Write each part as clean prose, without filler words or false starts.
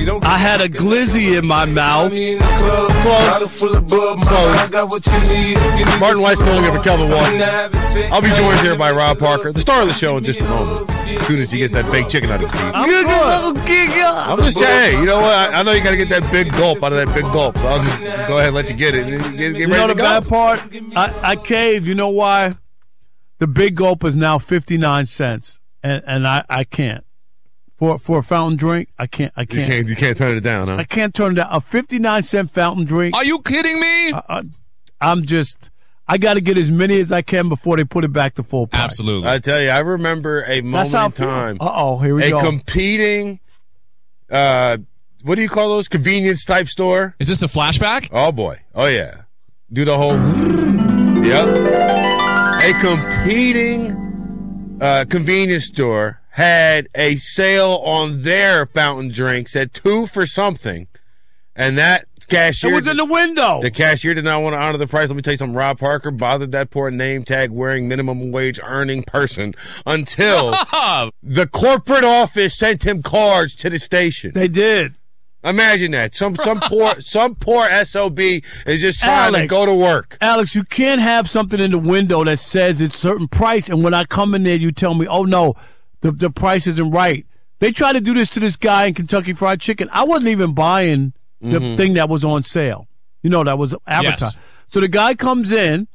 I had a glizzy in my mouth. Close. Martin White's filling in for Kelvin Walker. I'll be joined here by Rob Parker, the star of the show, in just a moment. As soon as he gets that baked chicken out of his teeth. I'm just saying, you know what? I know you got to get that big gulp out of that big gulp, so I'll just go ahead and let you get it. Get ready you know the to go. bad part? I caved. You know why? The big gulp is now 59 cents, and I can't. For a fountain drink, I can't. You can't turn it down, huh? I can't turn it down. A 59-cent fountain drink. Are you kidding me? I got to get as many as I can before they put it back to full price. Absolutely. I tell you, I remember a moment in time. Here we go. A competing, what do you call those? Convenience type store. Is this a flashback? Oh boy. Oh yeah. Do the whole. Yep. A competing convenience store had a sale on their fountain drinks at 2 for something, and that cashier. It was in the window. The cashier did not want to honor the price. Let me tell you something. Rob Parker bothered that poor name tag wearing minimum wage earning person until the corporate office sent him cards to the station. They did. Imagine that. Some poor SOB is just trying to go to work. Alex, you can't have something in the window that says it's a certain price, and when I come in there, you tell me, oh no, the price isn't right. They tried to do this to this guy in Kentucky Fried Chicken. I wasn't even buying the thing that was on sale. You know, that was advertised. Yes. So the guy comes in.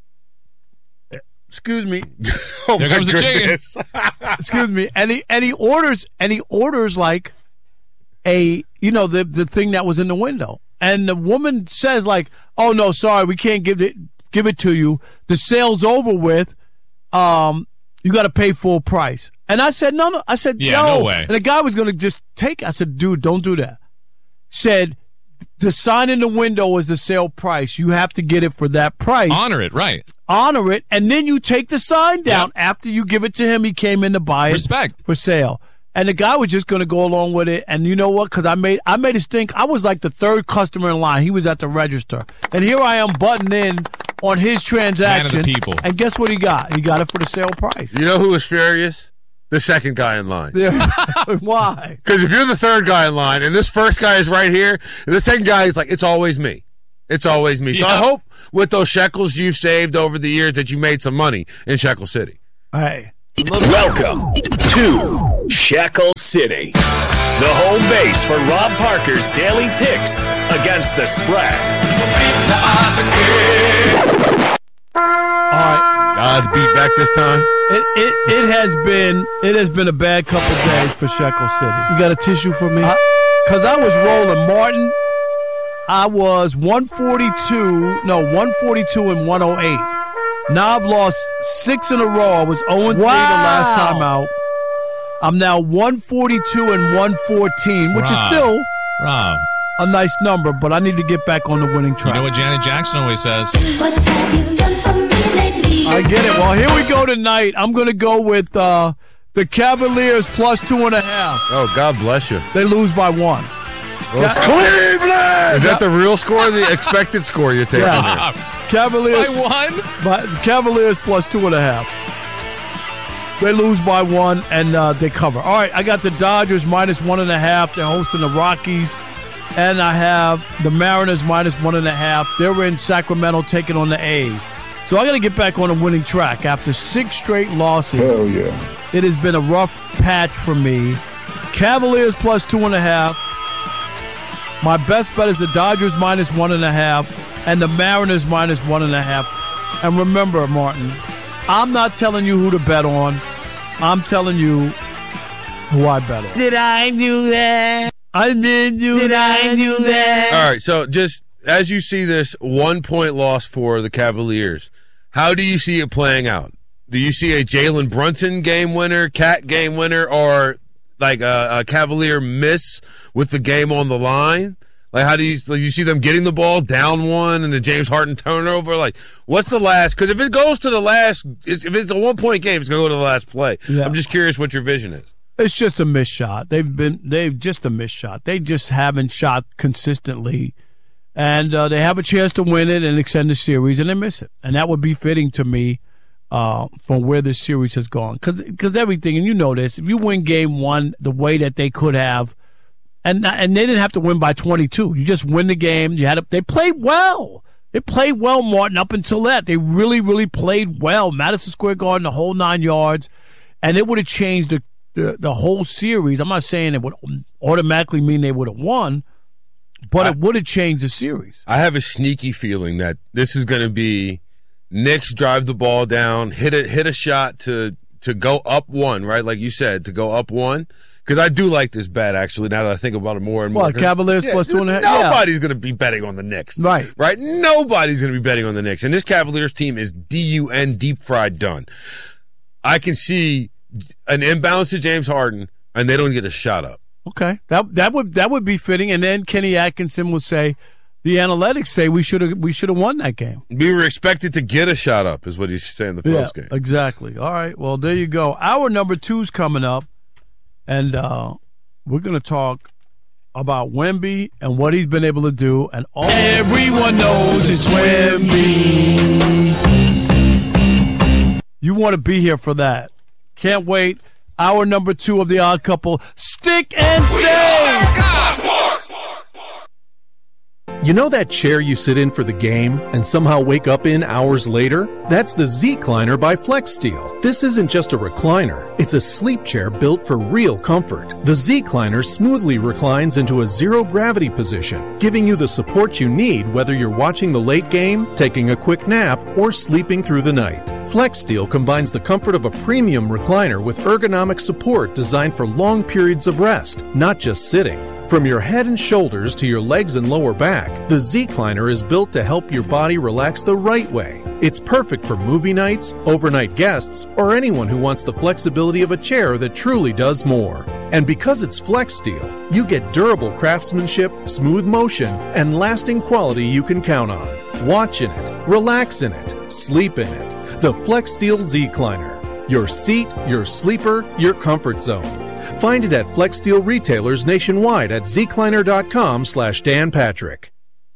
Excuse me. Oh, there comes the chicken. Excuse me. And he orders like a, you know, the thing that was in the window. And the woman says like, "Oh no, sorry, we can't give it to you. The sale's over with. You got to pay full price." And I said, "No." I said, no way. And the guy was going to just take it. I said, "Dude, don't do that." Said, the sign in the window is the sale price. You have to get it for that price. Honor it, right. Honor it, and then you take the sign down. Yep. After you give it to him, he came in to buy it. Respect. For sale. And the guy was just going to go along with it. And you know what? Because I made it stink. I was like the third customer in line. He was at the register. And here I am butting in on his transaction. Man of the people. And guess what he got? He got it for the sale price. You know who was furious? The second guy in line. Why? Because if you're the third guy in line and this first guy is right here, and the second guy is like, it's always me. It's always me. So I hope with those shekels you've saved over the years that you made some money in Shekel City. Hey. Welcome to Shekel City, the home base for Rob Parker's daily picks against the spread. All right. God's beat back this time. It has been a bad couple days for Shekel City. You got a tissue for me? Because I was rolling, Martin. I was 142 and 108. Now I've lost 6 in a row. I was 0-3 the last time out. I'm now 142 and 114, which is still a nice number, but I need to get back on the winning track. You know what Janet Jackson always says? What have you done for me lately? I get it. Well, here we go tonight. I'm going to go with the Cavaliers plus 2.5. Oh, God bless you. They lose by 1. Cleveland! Is that the real score or the expected score you're taking? Yes. Cavaliers by 1? Cavaliers plus 2.5. They lose by 1 and they cover. All right, I got the Dodgers minus 1.5. They're hosting the Rockies. And I have the Mariners minus 1.5. They're in Sacramento taking on the A's. So I got to get back on a winning track after 6 straight losses. Hell yeah. It has been a rough patch for me. Cavaliers plus 2.5. My best bet is the Dodgers minus 1.5 and the Mariners minus 1.5. And remember, Martin, I'm not telling you who to bet on. I'm telling you who I bet on. Did I do that? I did I do that? All right, so just as you see this 1-point loss for the Cavaliers, how do you see it playing out? Do you see a Jalen Brunson game winner, Cat game winner, or like a Cavalier miss with the game on the line? Like, how do you see them getting the ball down 1 and the James Harden turnover? Like, what's the last? Because if it goes to the last, if it's a 1-point game, it's going to go to the last play. Yeah. I'm just curious what your vision is. It's just a missed shot. They've just a missed shot. They just haven't shot consistently, and they have a chance to win it and extend the series, and they miss it. And that would be fitting to me from where this series has gone. Because everything, and you know this, if you win game 1 the way that they could have, and they didn't have to win by 22. You just win the game. They played well. They played well, Martin, up until that. They really, really played well. Madison Square Garden, the whole 9 yards, and it would have changed the whole series. I'm not saying it would automatically mean they would have won, but it would have changed the series. I have a sneaky feeling that this is going to be Knicks drive the ball down, hit a shot to go up one, right? Like you said, to go up one. Because I do like this bet, actually, now that I think about it more and more. What, Cavaliers plus 2.5? Nobody's going to be betting on the Knicks. Right. Nobody's going to be betting on the Knicks. And this Cavaliers team is DUN, deep fried done. I can see an imbalance to James Harden, and they don't get a shot up. Okay. That would be fitting. And then Kenny Atkinson would say, the analytics say we should have won that game. We were expected to get a shot up, is what he's saying in the post game. Exactly. All right. Well, there you go. Our number 2's coming up. And we're going to talk about Wemby and what he's been able to do. And everyone knows it's Wemby. You want to be here for that. Can't wait. Hour number 2 of The Odd Couple. Stick and stay. You know that chair you sit in for the game and somehow wake up in hours later? That's the Z-Cliner by FlexSteel. This isn't just a recliner. It's a sleep chair built for real comfort. The Z-Cliner smoothly reclines into a zero-gravity position, giving you the support you need whether you're watching the late game, taking a quick nap, or sleeping through the night. FlexSteel combines the comfort of a premium recliner with ergonomic support designed for long periods of rest, not just sitting. From your head and shoulders to your legs and lower back, the Z-Cliner is built to help your body relax the right way. It's perfect for movie nights, overnight guests, or anyone who wants the flexibility of a chair that truly does more. And because it's FlexSteel, you get durable craftsmanship, smooth motion, and lasting quality you can count on. Watch in it, relax in it, sleep in it. The FlexSteel Z-Cliner. Your seat, your sleeper, your comfort zone. Find it at FlexSteel retailers nationwide at zcliner.com/Dan Patrick.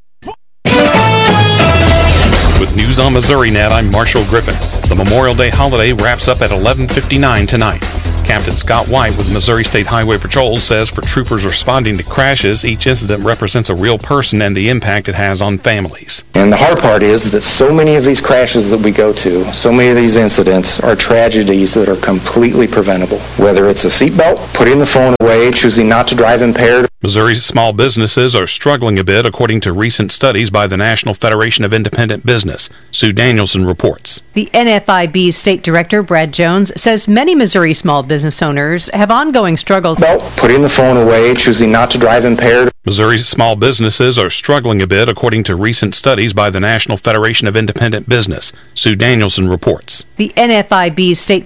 With news on MissouriNet, I'm Marshall Griffin. The Memorial Day holiday wraps up at 11:59 tonight. Captain Scott White with Missouri State Highway Patrol says for troopers responding to crashes, each incident represents a real person and the impact it has on families. And the hard part is that so many of these crashes that we go to, so many of these incidents are tragedies that are completely preventable. Whether it's a seatbelt, putting the phone away, choosing not to drive impaired. Missouri's small businesses are struggling a bit, according to recent studies by the National Federation of Independent Business. Sue Danielson reports. The NFIB's State Director, Brad Jones, says many Missouri small business owners have ongoing struggles. Putting the phone away, choosing not to drive impaired. Missouri's small businesses are struggling a bit, according to recent studies by the National Federation of Independent Business. Sue Danielson reports. The NFIB's State